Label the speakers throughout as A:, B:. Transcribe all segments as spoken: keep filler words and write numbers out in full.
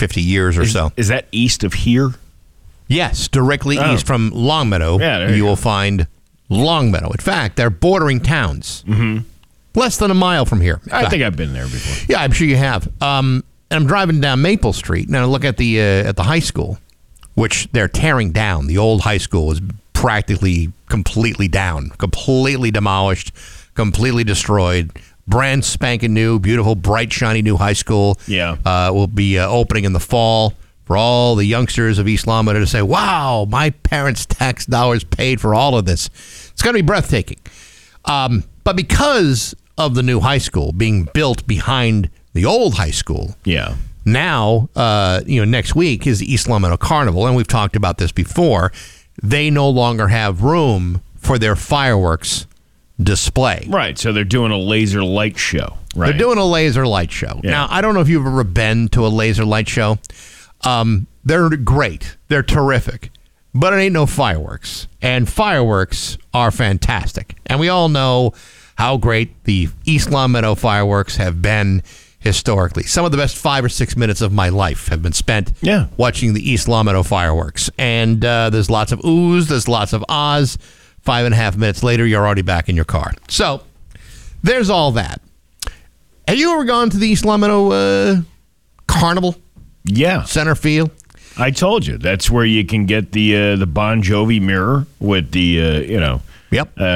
A: fifty years or
B: is,
A: so.
B: Is that east of here?
A: Yes, directly
B: oh.
A: east from Longmeadow,
B: yeah,
A: you,
B: you
A: will
B: go.
A: find Longmeadow. In fact, they're bordering towns.
B: Mm-hmm.
A: Less than a mile from here.
B: I think I've been there before.
A: Yeah, I'm sure you have. Um, and I'm driving down Maple Street, and I look at the uh, at the high school, which they're tearing down. The old high school is practically completely down, completely demolished, completely destroyed. Brand spanking new, beautiful, bright, shiny new high school.
B: Yeah.
A: Uh, will be uh, opening in the fall for all the youngsters of East Longmeadow to say, wow, my parents' tax dollars paid for all of this. It's going to be breathtaking. Um, but because of the new high school being built behind the old high school,
B: Yeah.
A: now, uh, you know, next week is the East Longmeadow Carnival, and we've talked about this before. They no longer have room for their fireworks display.
B: Right, so they're doing a laser light show. Right.
A: They're doing a laser light show.
B: Yeah.
A: Now, I don't know if you've ever been to a laser light show. Um, they're great. They're terrific. But it ain't no fireworks. And fireworks are fantastic. And we all know how great the East Longmeadow fireworks have been historically. Some of the best five or six minutes of my life have been spent
B: Yeah.
A: watching the East Longmeadow fireworks. And uh, there's lots of oohs, there's lots of ahs. Five and a half minutes later, you're already back in your car. So there's all that. Have you ever gone to the East Longmeadow uh, Carnival
B: Yeah.
A: Center Field?
B: I told you. That's where you can get the uh, the Bon Jovi mirror with the, uh, you know,
A: Yep.
B: uh,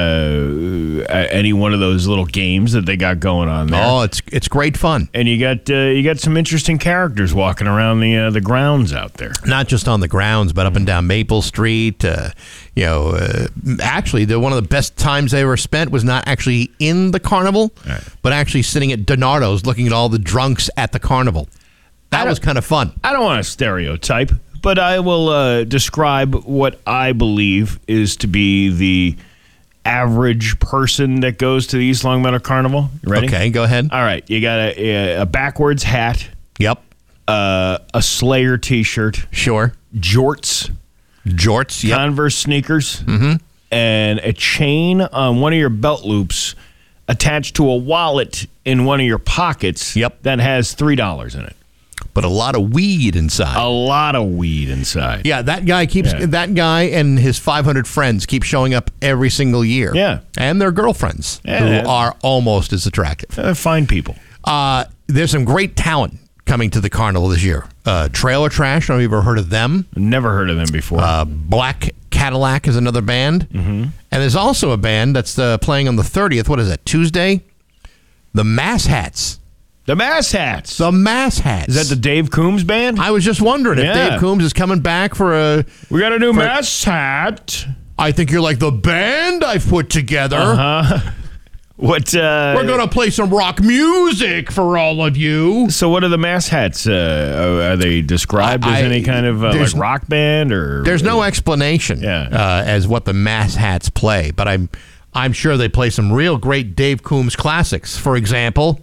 B: any one of those little games that they got going on there.
A: Oh, it's it's great fun.
B: And you got uh, you got some interesting characters walking around the uh, the grounds out there.
A: Not just on the grounds, but up and down Maple Street. Uh, you know, uh, actually, the one of the best times I ever spent was not actually in the carnival,
B: Right.
A: but actually sitting at Donardo's looking at all the drunks at the carnival. That was kind of fun.
B: I don't want to stereotype, but I will uh, describe what I believe is to be the average person that goes to the East Longmeadow Carnival. You ready?
A: Okay, go ahead.
B: All right. You got a, a backwards hat,
A: Yep,
B: uh, a Slayer T-shirt,
A: sure.
B: jorts,
A: Jorts, yep.
B: Converse sneakers, and a chain on one of your belt loops attached to a wallet in one of your pockets.
A: Yep.
B: That has three dollars in it.
A: But a lot of weed inside.
B: A lot of weed inside.
A: Yeah, that guy keeps
B: Yeah.
A: that guy and his five hundred friends keep showing up every single year.
B: Yeah.
A: And their girlfriends
B: Yeah.
A: who are almost as attractive.
B: They're fine people.
A: Uh, there's some great talent coming to the carnival this year. Uh, Trailer Trash, I don't know if you've ever heard of them.
B: Never heard of them before.
A: Uh, Black Cadillac is another band. Mm-hmm. And there's also a band that's uh, playing on the thirtieth. What is that, Tuesday? The Mass Hats.
B: the Mass Hats.
A: The Mass Hats.
B: Is that the Dave Coombs band?
A: I was just wondering
B: Yeah.
A: if Dave Coombs is coming back for a...
B: we got a new Mass Hat.
A: I think you're like the band I've put together.
B: Uh-huh. What? Uh,
A: We're going to play some rock music for all of you.
B: So what are the Mass Hats? Uh, are they described
A: I-
B: as any kind of uh,
A: there's-
B: like rock band or?
A: There's no explanation
B: Yeah.
A: uh, as what the Mass Hats play, but I'm I'm sure they play some real great Dave Coombs classics. For example,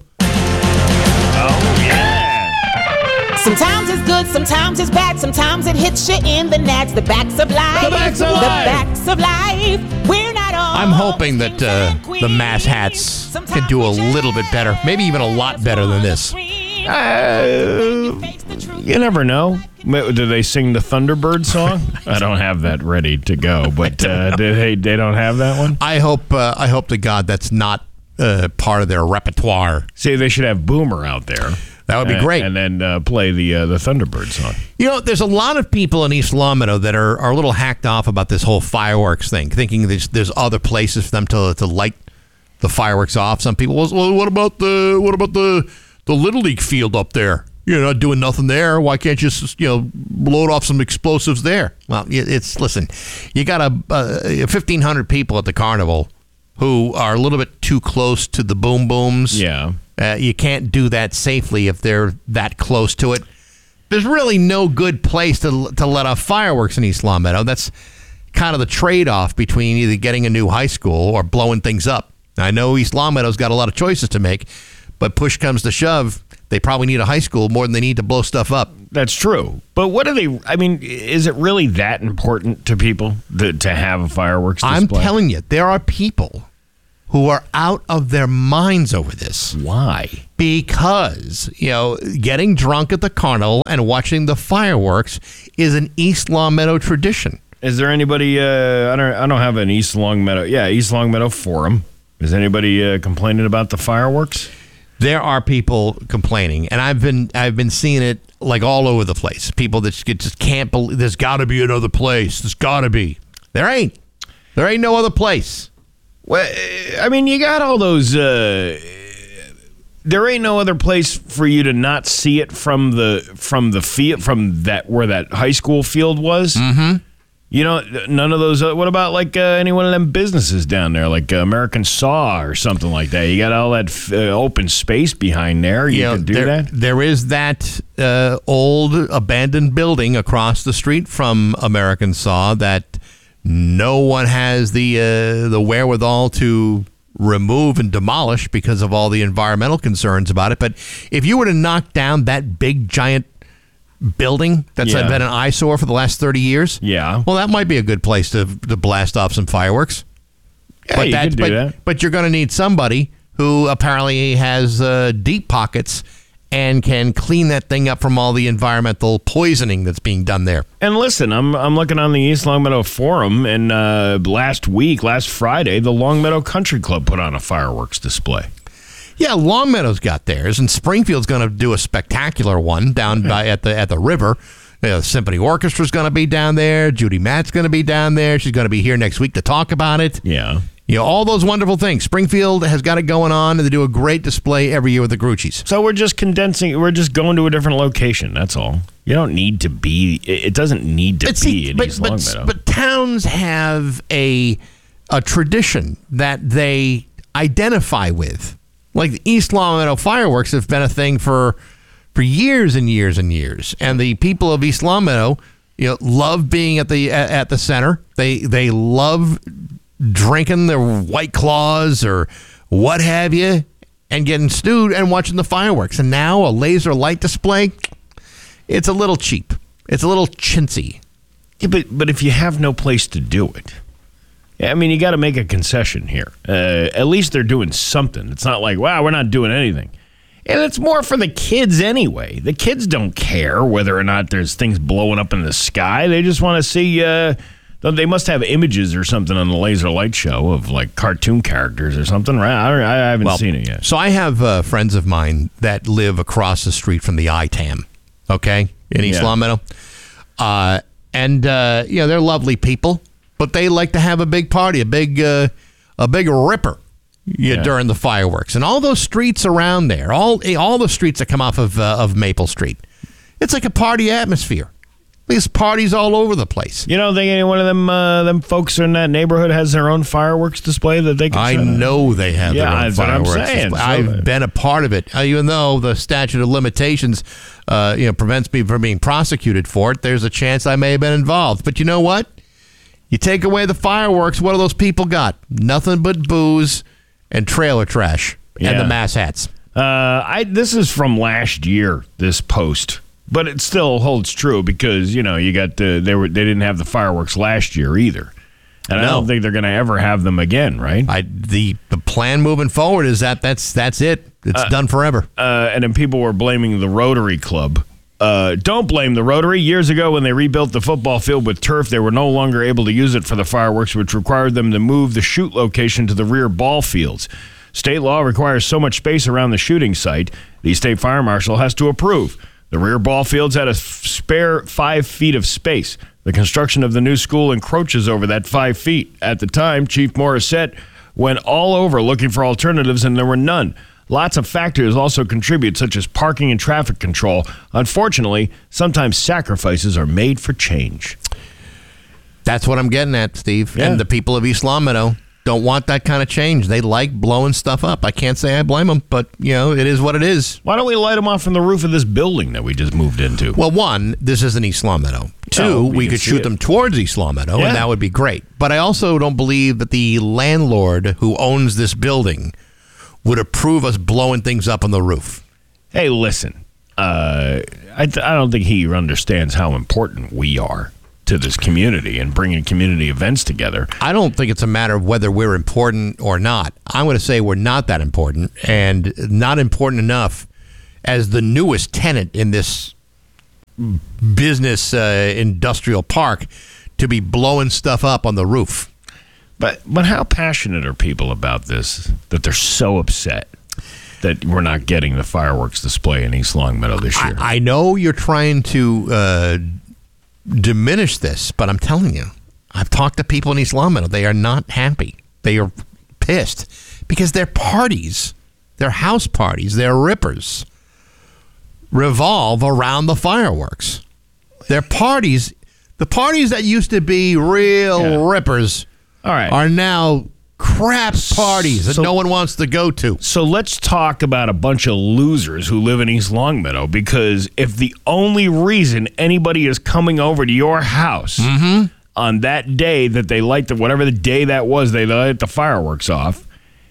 B: Oh yeah.
C: Sometimes it's good, sometimes it's bad, sometimes it hits you in the nads. The backs of life.
B: The backs of
C: The
B: life.
C: backs of life. We're not all.
A: I'm hoping that uh, the Mass Hats can do a little bit better, maybe even a lot better than this.
B: Uh, you never know. Do they sing the Thunderbird song? I don't have that ready to go, but uh, do they they don't have that one.
A: I hope uh, I hope to God that's not uh, part of their repertoire.
B: See, they should have Boomer out there.
A: That would be
B: Uh,
A: great.
B: and then uh, play the uh, the Thunderbird song.
A: You know, there's a lot of people in East Longmeadow that are, are a little hacked off about this whole fireworks thing, thinking there's there's other places for them to to light the fireworks off. Some people, well, what about the what about the the Little League field up there? You're not doing nothing there. Why can't you just, you know, load off some explosives there? Well, it's listen, you got a uh, fifteen hundred people at the carnival who are a little bit too close to the boom booms.
B: Yeah.
A: Uh, you can't do that safely if they're that close to it. There's really no good place to to let off fireworks in East Longmeadow. That's kind of the trade-off between either getting a new high school or blowing things up. I know East Longmeadow's got a lot of choices to make, but push comes to shove, they probably need a high school more than they need to blow stuff up.
B: That's true. But what are they? I mean, is it really that important to people to, to have a fireworks display?
A: I'm telling you, there are people who are out of their minds over this.
B: Why?
A: Because, you know, getting drunk at the carnival and watching the fireworks is an East Longmeadow tradition.
B: Is there anybody, uh, I don't I don't have an East Longmeadow, yeah, East Longmeadow forum. Is anybody uh, complaining about the fireworks?
A: There are people complaining, and I've been I've been seeing it like all over the place. People that just can't believe, there's got to be another place. There's got to be. There ain't. There ain't no other place.
B: Well, I mean, you got all those. Uh, there ain't no other place for you to not see it from the from the field from that where that high school field was.
A: Mm-hmm.
B: You know, none of those. Uh, what about like uh, any one of them businesses down there, like uh, American Saw or something like that? You got all that f- uh, open space behind there. You, you know, can do
A: there,
B: that.
A: There is that uh, old abandoned building across the street from American Saw that no one has the uh, the wherewithal to remove and demolish because of all the environmental concerns about it. But if you were to knock down that big giant building that's
B: Yeah.
A: been an eyesore for the last thirty years,
B: Yeah.
A: well, that might be a good place to to blast off some fireworks.
B: Yeah,
A: but
B: you could do
A: but,
B: that.
A: but you're going to need somebody who apparently has uh, deep pockets and can clean that thing up from all the environmental poisoning that's being done there.
B: And listen, I'm I'm looking on the East Longmeadow Forum, and uh, last week, last Friday, the Longmeadow Country Club put on a fireworks display.
A: Yeah, Longmeadow's got theirs, and Springfield's going to do a spectacular one down by at the at the river. You know, the Symphony Orchestra's going to be down there. Judy Matt's going to be down there. She's going to be here next week to talk about it.
B: Yeah.
A: You know, all those wonderful things. Springfield has got it going on, and they do a great display every year with the Grucci's.
B: So we're just condensing. We're just going to a different location. That's all. You don't need to be. It it doesn't need to
A: But
B: be
A: see,
B: in
A: but,
B: East
A: but,
B: Longmeadow.
A: but towns have a a tradition that they identify with. Like the East Longmeadow fireworks have been a thing for for years and years and years, and the people of East Longmeadow, you know, love being at the at, at the center. They they love drinking their White Claws or what have you, and getting stewed and watching the fireworks. And now a laser light display, it's a little cheap. It's a little chintzy.
B: Yeah, but but if you have no place to do it, I mean, you got to make a concession here. Uh, at least they're doing something. It's not like, wow, we're not doing anything. And it's more for the kids anyway. The kids don't care whether or not there's things blowing up in the sky. They just want to see. Uh, they must have images or something on the laser light show of like cartoon characters or something, right? I, don't, I haven't
A: Well,
B: seen it yet.
A: So I have uh, friends of mine that live across the street from the I TAM, okay, in East
B: Yeah.
A: Longmeadow. Uh, and, uh, you know, they're lovely people, but they like to have a big party, a big uh, a big ripper yeah,
B: Yeah.
A: during the fireworks. And all those streets around there, all all the streets that come off of, uh, of Maple Street, it's like a party atmosphere. There's parties all over the place.
B: You don't think any one of them uh, them folks in that neighborhood has their own fireworks display that they can
A: I
B: set up?
A: know they have
B: Yeah,
A: their own
B: that's what I'm
A: fireworks.
B: saying.
A: display.
B: So
A: I've
B: that-
A: been a part of it, uh, even though the statute of limitations, uh, you know, prevents me from being prosecuted for it. There's a chance I may have been involved. But you know what? You take away the fireworks, what do those people got? Nothing but booze and trailer trash and
B: Yeah.
A: the mass hats.
B: Uh, I this is from last year. This post, but it still holds true because you know you got the, they were they didn't have the fireworks last year either, and I
A: No.
B: don't think they're going to ever have them again, right?
A: I the the plan moving forward is that that's that's it. It's done forever.
B: Uh, and then people were blaming the Rotary Club. Uh, don't blame the Rotary. Years ago, when they rebuilt the football field with turf, they were no longer able to use it for the fireworks, which required them to move the shoot location to the rear ball fields. State law requires so much space around the shooting site, the state fire marshal has to approve. The rear ball fields had a f- spare five feet of space. The construction of the new school encroaches over that five feet. At the time, Chief Morissette went all over looking for alternatives, and there were none. Lots of factors also contribute, such as parking and traffic control. Unfortunately, sometimes sacrifices are made for change.
A: That's what I'm getting at, Steve.
B: Yeah.
A: And the people of East Longmeadow don't want that kind of change. They like blowing stuff up. I can't say I blame them, but, you know, it is what it is.
B: Why don't we light them off from the roof of this building that we just moved into?
A: Well, one, this isn't East Longmeadow. Two,
B: No, we
A: we
B: can
A: could
B: see
A: shoot
B: it.
A: them towards East Longmeadow,
B: Yeah.
A: and that would be great. But I also don't believe that the landlord who owns this building would approve us blowing things up on the roof.
B: Hey, listen. Uh, I, th- I don't think he understands how important we are. to this community and bringing community events together.
A: I don't think it's a matter of whether we're important or not. I'm going to say we're not that important, and not important enough as the newest tenant in this business uh, industrial park to be blowing stuff up on the roof.
B: But but how passionate are people about this that they're so upset that we're not getting the fireworks display in East Longmeadow this year?
A: I, I know you're trying to uh, diminish this, but I'm telling you, I've talked to people in East Longmeadow. They are not happy. They are pissed because their parties, their house parties, their rippers revolve around the fireworks. Their parties, the parties that used to be real yeah. rippers,
B: All right.
A: are now crap parties that
B: so,
A: no one wants to go to.
B: So let's talk about a bunch of losers who live in East Longmeadow, because if the only reason anybody is coming over to your house
A: mm-hmm.
B: on that day that they light the, whatever the day that was, they light the fireworks off,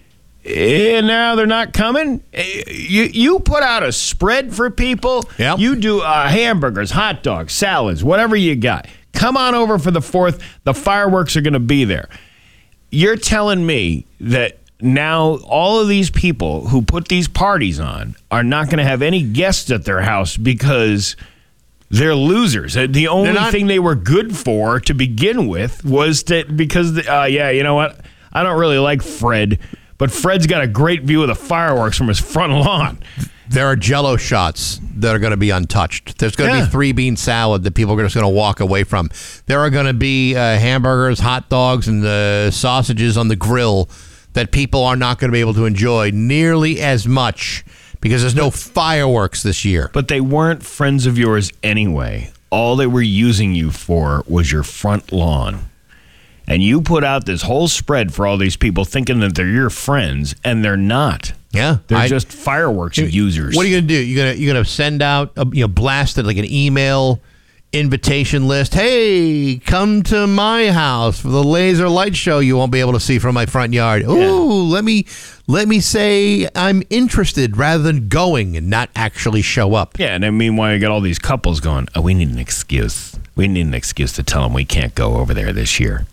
B: and now they're not coming, you you put out a spread for people,
A: yep.
B: you do uh, hamburgers, hot dogs, salads, whatever you got. Come on over for the fourth. The fireworks are going to be there. You're telling me that now all of these people who put these parties on are not going to have any guests at their house because they're losers. The only not- thing they were good for to begin with was that because, the, uh, yeah, you know what? I don't really like Fred, but Fred's got a great view of the fireworks from his front lawn.
A: There are Jell-O shots that are going to be untouched. There's going to
B: yeah.
A: be three-bean salad that people are just going to walk away from. There are going to be uh, hamburgers, hot dogs, and uh, sausages on the grill that people are not going to be able to enjoy nearly as much because there's no fireworks this year.
B: But they weren't friends of yours anyway. All they were using you for was your front lawn. And you put out this whole spread for all these people thinking that they're your friends, and they're not.
A: Yeah,
B: they're
A: I,
B: just fireworks you, users.
A: What are you gonna do? You gonna you gonna send out a, you know blast it like an email invitation list? Hey, come to my house for the laser light show. You won't be able to see from my front yard. Ooh,
B: yeah.
A: let me let me say I'm interested rather than going and not actually show up.
B: Yeah, and then meanwhile you got all these couples going, oh, we need an excuse. We need an excuse to tell them we can't go over there this year.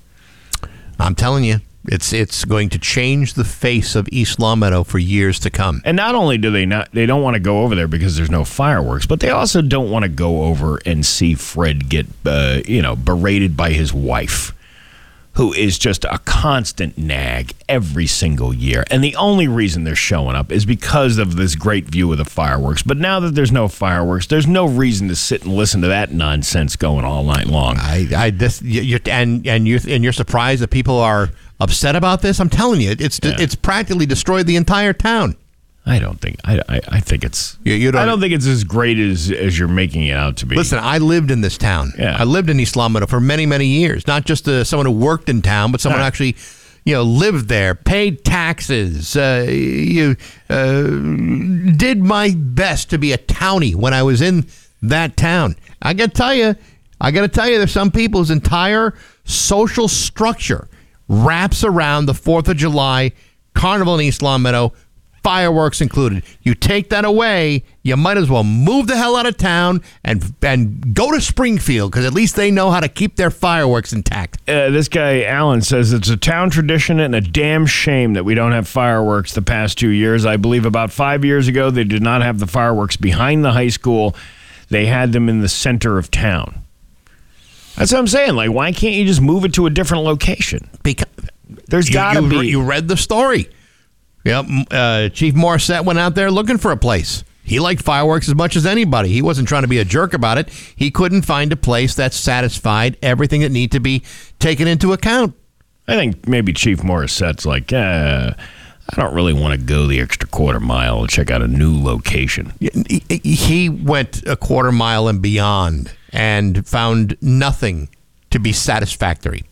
A: I'm telling you, it's it's going to change the face of East Longmeadow for years to come.
B: And not only do they not, they don't want to go over there because there's no fireworks, but they also don't want to go over and see Fred get, uh, you know, berated by his wife, who is just a constant nag every single year. And the only reason they're showing up is because of this great view of the fireworks. But now that there's no fireworks, there's no reason to sit and listen to that nonsense going all night long.
A: I, I this, you, and and you and you're surprised that people are upset about this? I'm telling you, it's
B: Yeah.
A: it's practically destroyed the entire town.
B: I don't think I, I, I think it's
A: you, you don't,
B: I don't think it's as great as as you're making it out to be.
A: Listen, I lived in this town.
B: Yeah.
A: I lived in East Longmeadow for many many years. Not just uh, someone who worked in town, but someone
B: Huh.
A: who actually, you know, lived there, paid taxes. Uh, you uh, did my best to be a townie when I was in that town. I got to tell you, I got to tell you, there's some people's entire social structure wraps around the Fourth of July Carnival in East Longmeadow. Fireworks included. You take that away, you might as well move the hell out of town and and go to Springfield, because at least they know how to keep their fireworks intact.
B: Uh, this guy, Alan, says it's a town tradition and a damn shame that we don't have fireworks the past two years. I believe about five years ago, they did not have the fireworks behind the high school. They had them in the center of town. That's what I'm saying. Like, why can't you just move it to a different location?
A: Because
B: There's
A: you,
B: got to
A: you,
B: be.
A: You read the story. Yep. Uh, Chief Morissette went out there looking for a place. He liked fireworks as much as anybody. He wasn't trying to be a jerk about it. He couldn't find a place that satisfied everything that needed to be taken into account.
B: I think maybe Chief Morissette's like, uh, I don't really want to go the extra quarter mile and check out a new location.
A: He, he went a quarter mile and beyond and found nothing to be satisfactory.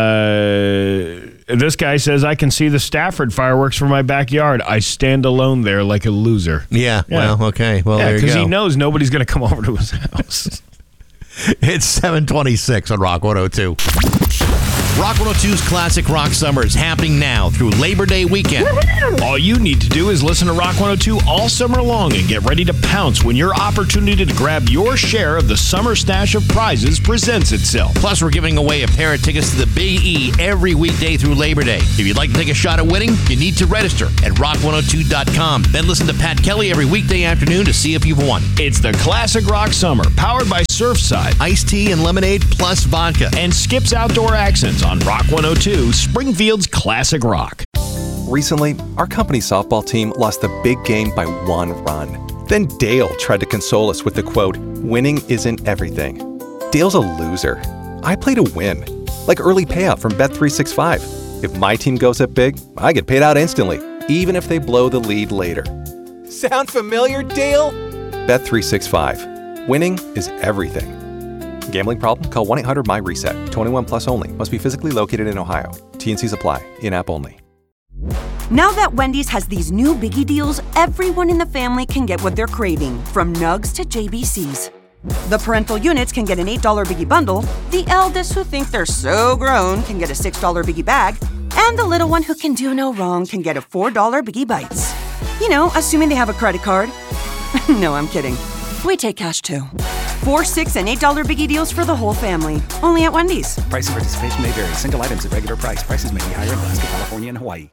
B: Uh, this guy says, I can see the Stafford fireworks from my backyard. I stand alone there like a loser.
A: Yeah,
B: Yeah.
A: well, okay. Well,
B: Yeah,
A: there you
B: because
A: go.
B: he knows nobody's going to come over to his house.
A: It's seven twenty-six on Rock one oh two. Rock one oh two's Classic Rock Summer is happening now through Labor Day weekend.
B: All you need to do is listen to Rock one oh two all summer long and get ready to pounce when your opportunity to grab your share of the summer stash of prizes presents itself.
A: Plus, we're giving away a pair of tickets to the Big E every weekday through Labor Day. If you'd like to take a shot at winning, you need to register at rock one oh two dot com. Then listen to Pat Kelly every weekday afternoon to see if you've won.
B: It's the Classic Rock Summer, powered by Surfside,
A: Iced tea and lemonade plus vodka.
B: and Skip's Outdoor Accents on Rock one oh two, Springfield's Classic Rock.
D: Recently, our company's softball team lost the big game by one run. Then Dale tried to console us with the quote, "Winning isn't everything." Dale's a loser. I play to win. Like early payout from Bet three sixty-five. If my team goes up big, I get paid out instantly, even if they blow the lead later. Sound familiar, Dale? Bet three sixty-five. Winning is everything. Gambling problem? Call one eight hundred M Y reset. twenty-one plus only. Must be physically located in Ohio. T N Cs apply. In-app only.
E: Now that Wendy's has these new biggie deals, everyone in the family can get what they're craving, from nugs to J B Cs. The parental units can get an eight dollar biggie bundle, the eldest who think they're so grown can get a six dollar biggie bag, and the little one who can do no wrong can get a four dollar biggie bites. You know, assuming they have a credit card. No, I'm kidding. We take cash too. Four, six, and eight dollar biggie deals for the whole family. Only at Wendy's.
F: Price and participation may vary. Single items at regular price. Prices may be higher in Alaska, California, and Hawaii.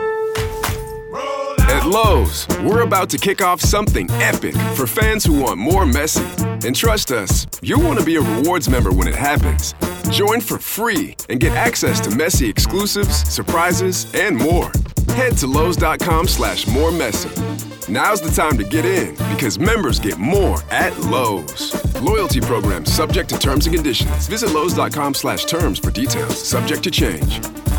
G: At Lowe's, we're about to kick off something epic for fans who want more Messi. And trust us, you'll want to be a rewards member when it happens. Join for free and get access to Messi exclusives, surprises, and more. Head to Lowe's.com slash more Messi. Now's the time to get in because members get more at Lowe's. Loyalty program subject to terms and conditions. Visit Lowe's.com slash terms for details. Subject to change.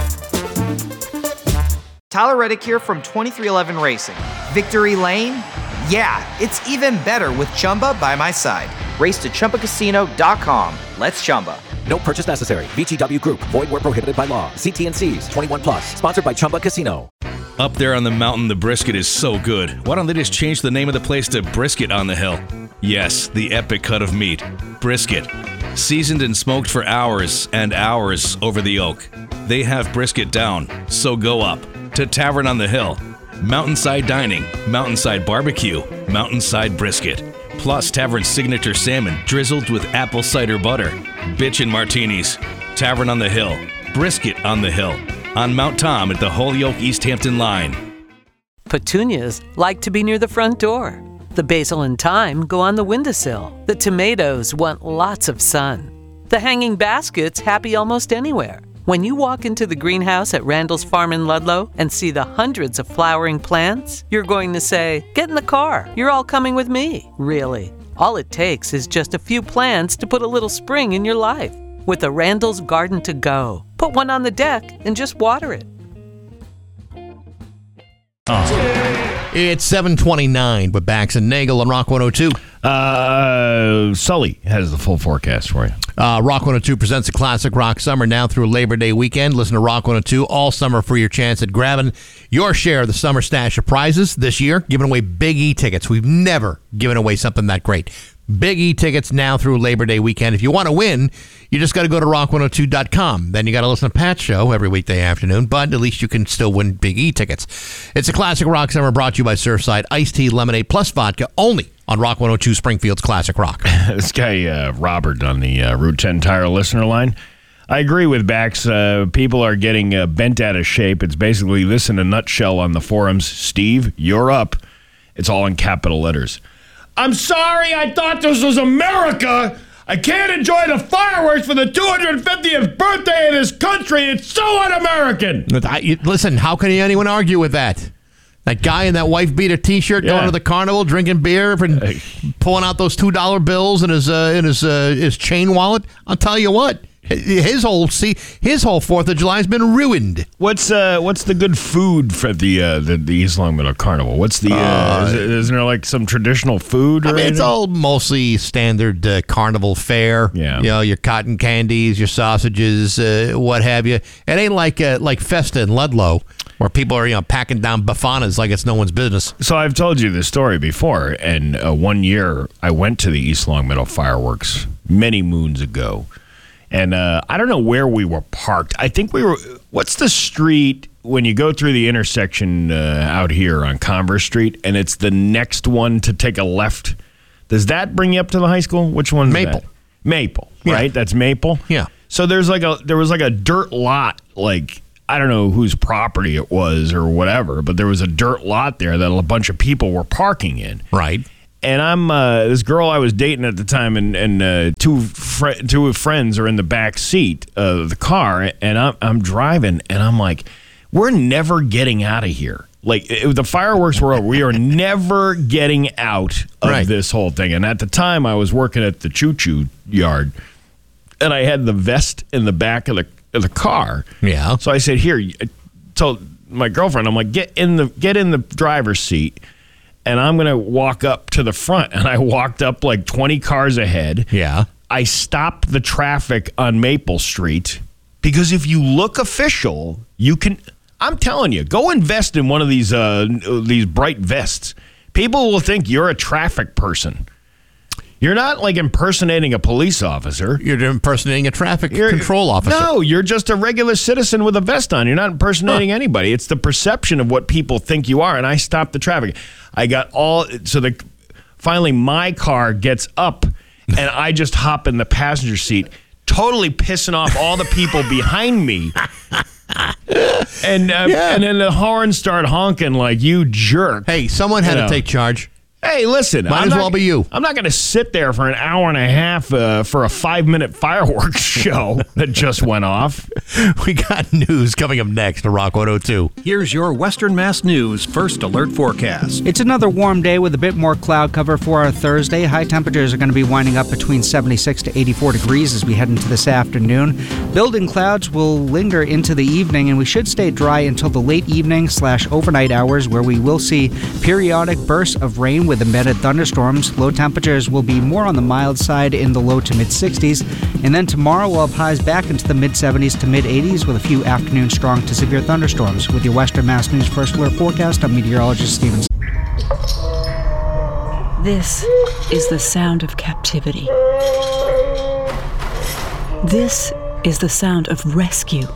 H: Tyler Reddick here from twenty-three eleven Racing. Victory Lane? Yeah, it's even better with Chumba by my side. Race to Chumba Casino dot com. Let's Chumba.
I: No purchase necessary. V G W Group. Void where prohibited by law. See T N Cs. twenty-one plus. Sponsored by Chumba Casino.
J: Up there on the mountain, the brisket is so good. Why don't they just change the name of the place to Brisket on the Hill? Yes, the epic cut of meat. Brisket. Seasoned and smoked for hours and hours over the oak. They have brisket down, so go up to Tavern on the Hill. Mountainside dining, mountainside barbecue, mountainside brisket. Plus Tavern's signature salmon drizzled with apple cider butter. Bitchin' martinis. Tavern on the Hill. Brisket on the Hill. On Mount Tom at the Holyoke East Hampton line.
K: Petunias like to be near the front door. The basil and thyme go on the windowsill. The tomatoes want lots of sun. The hanging basket's happy almost anywhere. When you walk into the greenhouse at Randall's Farm in Ludlow and see the hundreds of flowering plants, you're going to say, "Get in the car. You're all coming with me." Really, all it takes is just a few plants to put a little spring in your life. With a Randall's Garden to Go. Put one on the deck and just water it.
A: Oh. It's seven twenty-nine with Bax and Nagel on Rock one oh two.
B: Uh, Sully has the full forecast for you.
A: Uh, Rock one oh two presents a Classic Rock Summer now through Labor Day weekend. Listen to Rock one oh two all summer for your chance at grabbing your share of the summer stash of prizes. This year, giving away Big E tickets. We've never given away something that great. Big E tickets now through Labor Day weekend. If you want to win, you just got to go to rock one oh two dot com. Then you got to listen to Pat's show every weekday afternoon, but at least you can still win Big E tickets. It's a Classic Rock Summer brought to you by Surfside. Iced tea, lemonade, plus vodka, only on Rock one oh two, Springfield's Classic Rock.
B: This guy, uh, Robert, on the uh, Route ten Tire listener line. I agree with Bax. Uh, people are getting uh, bent out of shape. It's basically this in a nutshell on the forums. Steve, you're up. It's all in capital letters. I'm sorry, I thought this was America. I can't enjoy the fireworks for the two hundred fiftieth birthday of this country. It's so un-American.
A: Listen, how can anyone argue with that? That guy in that wife beater T-shirt
B: Yeah.
A: going to the carnival, drinking beer, and pulling out those two dollar bills in his uh, in his uh, his chain wallet. I'll tell you what, his whole see his whole Fourth of July has been ruined.
B: What's uh what's the good food for the uh, the, the East Longmeadow Carnival? What's the uh,
A: Uh,
B: is it, isn't there like some traditional food? Or
A: I mean, it's
B: anything?
A: all mostly standard uh, carnival fare.
B: Yeah.
A: You know, your cotton candies, your sausages, uh, what have you. It ain't like uh, like Festa in Ludlow, where people are, you know, packing down Bafanas like it's no one's business.
B: So I've told you this story before, and uh, one year I went to the East Longmeadow fireworks many moons ago, And uh, I don't know where we were parked. I think we were, what's the street when you go through the intersection uh, out here on Converse Street, and it's the next one to take a left? Does that bring you up to the high school? Which one?
A: Maple.
B: That? Maple,
A: Yeah.
B: right? That's Maple?
A: Yeah.
B: So there's like a, there was like a dirt lot, like, I don't know whose property it was or whatever, but there was a dirt lot there that a bunch of people were parking in.
A: Right.
B: And I'm uh, this girl I was dating at the time, and and uh, two fr- two friends are in the back seat of the car, and I'm I'm driving, and I'm like, we're never getting out of here. Like it, the fireworks were over, we are never getting out of
A: Right.
B: this whole thing. And at the time, I was working at the choo choo yard, and I had the vest in the back of the of the car.
A: Yeah.
B: So I said, here, I told my girlfriend, I'm like, get in the get in the driver's seat. And I'm going to walk up to the front. And I walked up like twenty cars ahead.
A: Yeah.
B: I stopped the traffic on Maple Street because if you look official, you can, I'm telling you, go invest in one of these uh, these bright vests. People will think you're a traffic person. You're not like impersonating a police officer.
A: You're impersonating a traffic
B: You're-
A: control officer.
B: No, you're just a regular citizen with a vest on. You're not impersonating
A: Huh.
B: anybody. It's the perception of what people think you are. And I stopped the traffic. I got all so the finally my car gets up and I just hop in the passenger seat, totally pissing off all the people behind me. And uh,
A: Yeah.
B: and then the horns start honking like, you jerk.
A: Hey, someone had
B: You
A: to
B: know.
A: take charge.
B: Hey, listen.
A: Might
B: I'm
A: as
B: not-
A: well be you.
B: I'm not going to sit there for an hour and a half uh, for a five-minute fireworks show that just went off.
A: We got news coming up next to Rock one oh two.
F: Here's your Western Mass News First Alert Forecast.
L: It's another warm day with a bit more cloud cover for our Thursday. High temperatures are going to be winding up between seventy-six to eighty-four degrees as we head into this afternoon. Building clouds will linger into the evening, and we should stay dry until the late evening slash overnight hours, where we will see periodic bursts of rain with embedded thunderstorms. Low temperatures will be more on the mild side in the low to mid sixties. And then tomorrow we'll have highs back into the mid seventies to mid eighties with a few afternoon strong to severe thunderstorms. With your Western Mass News First Alert Forecast, I'm meteorologist Stevens.
M: This is the sound of captivity. This is the sound of rescue.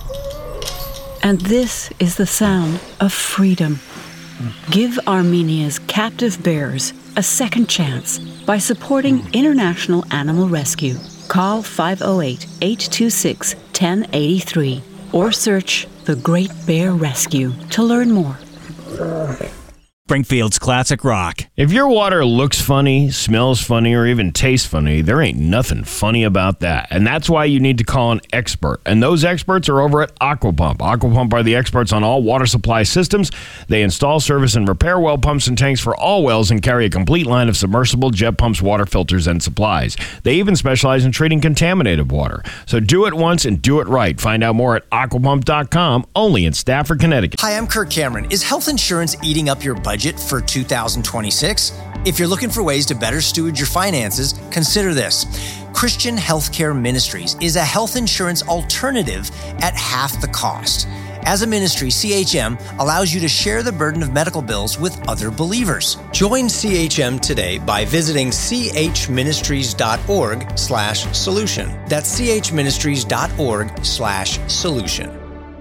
M: And this is the sound of freedom. Give Armenia's captive bears a second chance by supporting International Animal Rescue. Call five oh eight, eight two six, one oh eight three or search The Great Bear Rescue to learn more.
N: Springfield's Classic Rock.
B: If your water looks funny, smells funny, or even tastes funny, there ain't nothing funny about that. And that's why you need to call an expert. And those experts are over at Aquapump. Aquapump are the experts on all water supply systems. They install, service, and repair well pumps and tanks for all wells and carry a complete line of submersible jet pumps, water filters, and supplies. They even specialize in treating contaminated water. So do it once and do it right. Find out more at aquapump dot com, only in Stafford, Connecticut.
O: Hi, I'm Kirk Cameron. Is health insurance eating up your budget for two thousand twenty-six? If you're looking for ways to better steward your finances, consider this. Christian Healthcare Ministries is a health insurance alternative at half the cost. As a ministry, C H M allows you to share the burden of medical bills with other believers. Join C H M today by visiting chministries.org slash solution. That's chministries.org slash solution.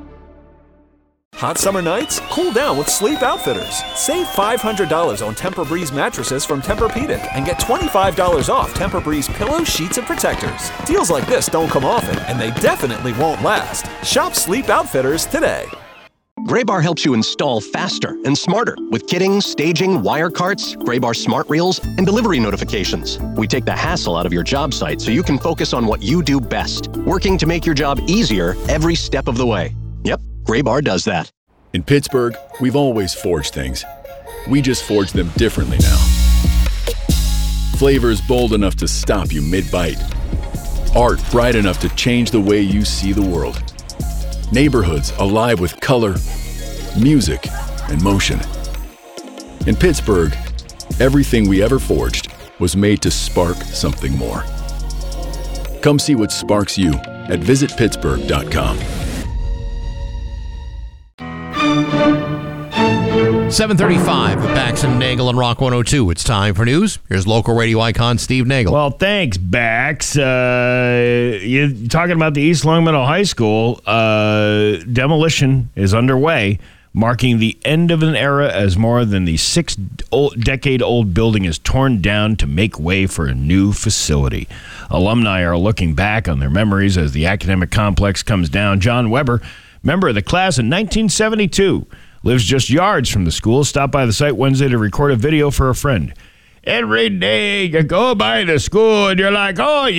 P: Hot summer nights? Cool down with Sleep Outfitters. Save five hundred dollars on Tempur-Breeze mattresses from Tempur-Pedic and get twenty-five dollars off Tempur-Breeze pillows, sheets, and protectors. Deals like this don't come often, and they definitely won't last. Shop Sleep Outfitters today.
Q: Graybar helps you install faster and smarter with kitting, staging, wire carts, Graybar smart reels, and delivery notifications. We take the hassle out of your job site so you can focus on what you do best, working to make your job easier every step of the way. Yep, Graybar does that.
R: In Pittsburgh, we've always forged things. We just forge them differently now. Flavors bold enough to stop you mid-bite. Art bright enough to change the way you see the world. Neighborhoods alive with color, music, and motion. In Pittsburgh, everything we ever forged was made to spark something more. Come see what sparks you at visit pittsburgh dot com.
A: seven thirty-five with Bax and Nagel on Rock one oh two. It's time for news. Here's local radio icon Steve Nagel.
B: Well, thanks, Bax. Uh, you're talking about the East Long Meadow High School. Uh, demolition is underway, marking the end of an era as more than the six-decade-old building is torn down to make way for a new facility. Alumni are looking back on their memories as the academic complex comes down. John Weber, member of the class in nineteen seventy-two, lives just yards from the school, stopped by the site Wednesday to record a video for a friend. Every day you go by the school and you're like, oh,